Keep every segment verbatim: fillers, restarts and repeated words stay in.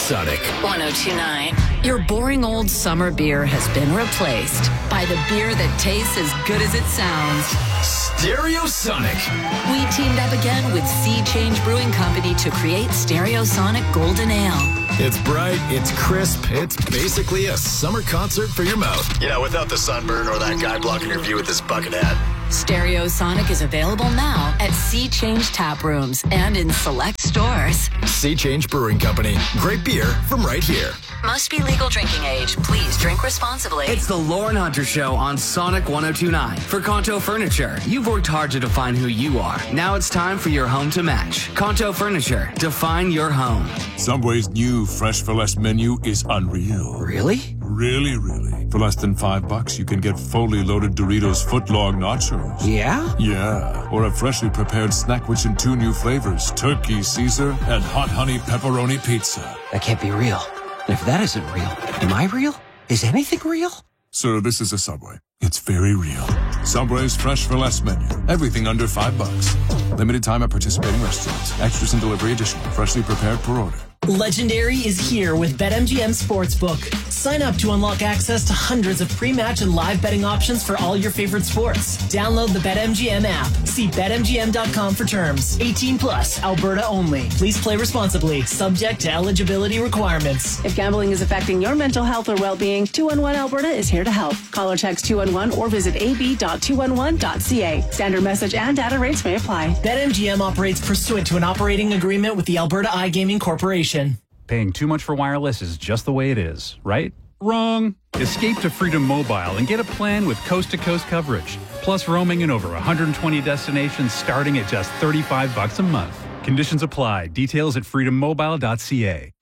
Sonic. one oh two point nine. Your boring old summer beer has been replaced by the beer that tastes as good as it sounds. Stereo Sonic. We teamed up again with Sea Change Brewing Company to create Stereo Sonic Golden Ale. It's bright, it's crisp, it's basically a summer concert for your mouth. Yeah, without the sunburn or that guy blocking your view with his bucket hat. Stereo Sonic is available now at Sea Change Tap Rooms and in select stores. Sea Change Brewing Company. Great beer from right here. Must be legal drinking age. Please drink responsibly. It's the Lauren Hunter Show on Sonic one oh two point nine. For Conto Furniture, you've worked hard to define who you are. Now it's time for your home to match. Conto Furniture. Define your home. Subway's new Fresh for Less menu is unreal. Really? Really, really. For less than five bucks, you can get fully loaded Doritos footlong nachos. Yeah? Yeah. Or a freshly prepared snack which in two new flavors, turkey Caesar and hot honey pepperoni pizza. That can't be real. And if that isn't real, am I real? Is anything real? Sir, this is a Subway. It's very real. Subway's Fresh for Less menu. Everything under five bucks. Limited time at participating restaurants. Extras and delivery additional. Freshly prepared per order. Legendary is here with BetMGM Sportsbook. Sign up to unlock access to hundreds of pre-match and live betting options for all your favorite sports. Download the BetMGM app. See bet M G M dot com for terms. eighteen plus, Alberta only. Please play responsibly. Subject to eligibility requirements. If gambling is affecting your mental health or well-being, two one one Alberta is here to help. Call or text two one one or visit a b dot two one one dot c a. Standard message and data rates may apply. BetMGM operates pursuant to an operating agreement with the Alberta iGaming Corporation. Paying too much for wireless is just the way it is, right? Wrong. Escape to Freedom Mobile and get a plan with coast-to-coast coverage, plus roaming in over one hundred twenty destinations starting at just thirty-five bucks a month. Conditions apply. Details at freedom mobile dot c a.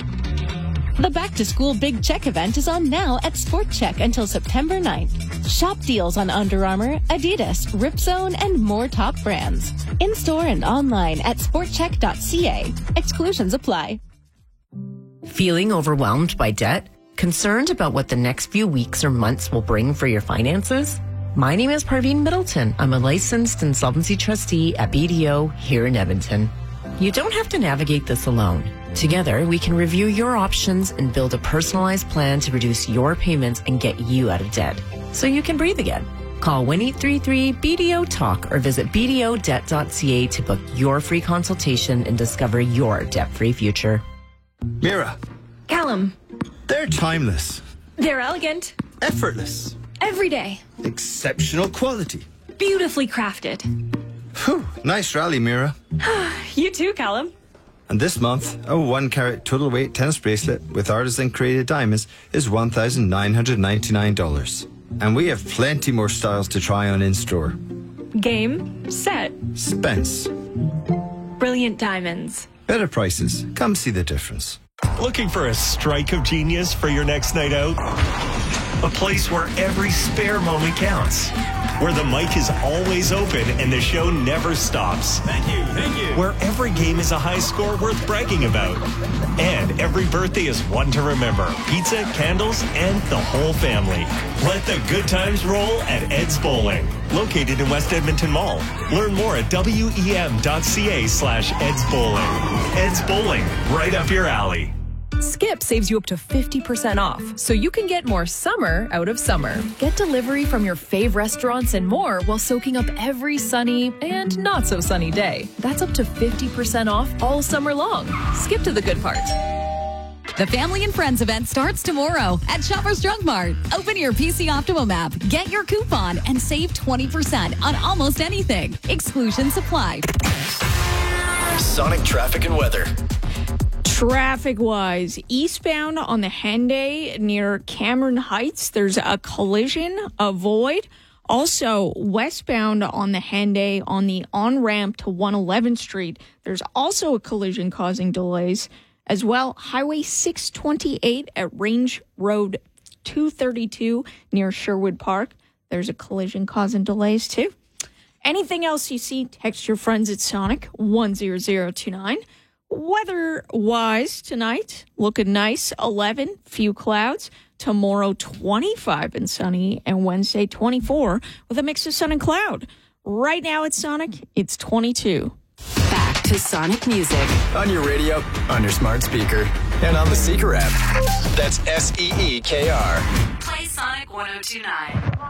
The Back to School Big Check event is on now at Sport Check until September ninth. Shop deals on Under Armour, Adidas, Ripzone, and more top brands. In-store and online at sport check dot c a. Exclusions apply. Feeling overwhelmed by debt? Concerned about what the next few weeks or months will bring for your finances? My name is Parveen Middleton. I'm a licensed insolvency trustee at B D O here in Edmonton. You don't have to navigate this alone. Together, we can review your options and build a personalized plan to reduce your payments and get you out of debt, so you can breathe again. Call one eight three three B D O talk or visit b d o debt dot c a to book your free consultation and discover your debt-free future. Mira. Callum. They're timeless. They're elegant. Effortless. Everyday. Exceptional quality. Beautifully crafted. Whew, nice rally, Mira. You too, Callum. And this month, a one carat total weight tennis bracelet with artisan created diamonds is one thousand nine hundred ninety-nine dollars. And we have plenty more styles to try on in store. Game, set, Spence. Brilliant diamonds. Better prices. Come see the difference. Looking for a strike of genius for your next night out? A place where every spare moment counts. Where the mic is always open and the show never stops. Thank you, thank you. Where every game is a high score worth bragging about. And every birthday is one to remember. Pizza, candles, and the whole family. Let the good times roll at Ed's Bowling. Located in West Edmonton Mall. Learn more at w e m dot c a slash Ed's Bowling. Ed's Bowling, right up your alley. Skip saves you up to fifty percent off, so you can get more summer out of summer. Get delivery from your fave restaurants and more while soaking up every sunny and not so sunny day. That's up to fifty percent off all summer long. Skip to the good part. The Family and Friends event starts tomorrow at Shoppers Drug Mart. Open your P C Optimum app, get your coupon, and save twenty percent on almost anything. Exclusions apply. Sonic traffic and weather. Traffic-wise, eastbound on the Henday near Cameron Heights, there's a collision. Avoid. Also, westbound on the Henday on the on-ramp to one eleventh Street, there's also a collision causing delays. As well, Highway six twenty-eight at Range Road two thirty-two near Sherwood Park, there's a collision causing delays too. Anything else you see, text your friends at Sonic one zero zero two nine. Weather-wise tonight, looking nice, eleven, few clouds. Tomorrow, twenty-five and sunny, and Wednesday, twenty-four with a mix of sun and cloud. Right now at Sonic, it's twenty-two. Back to Sonic Music. On your radio, on your smart speaker, and on the Seeker app. That's S E E K R. Play Sonic one oh two nine.